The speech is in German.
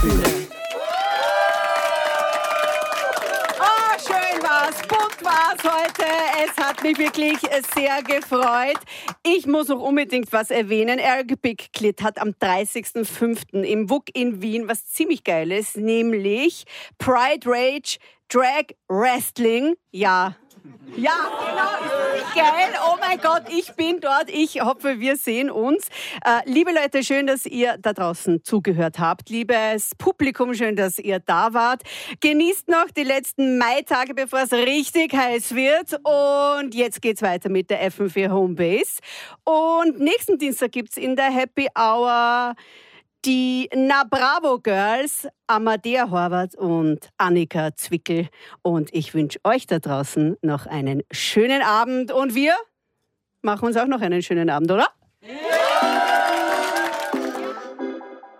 Bühne. Schön war's, bunt war's heute. Es hat mich wirklich sehr gefreut. Ich muss noch unbedingt was erwähnen. Eric Bigklit hat am 30.05. im WUK in Wien was ziemlich Geiles, nämlich Pride Rage Drag Wrestling. Ja, genau, geil. Oh mein Gott, ich bin dort. Ich hoffe, wir sehen uns. Liebe Leute, schön, dass ihr da draußen zugehört habt. Liebes Publikum, schön, dass ihr da wart. Genießt noch die letzten Maitage, bevor es richtig heiß wird. Und jetzt geht's weiter mit der FM4 Homebase. Und nächsten Dienstag gibt's in der Happy Hour die Na Bravo Girls, Amadea Horvath und Annika Zwickel. Und ich wünsche euch da draußen noch einen schönen Abend. Und wir machen uns auch noch einen schönen Abend, oder?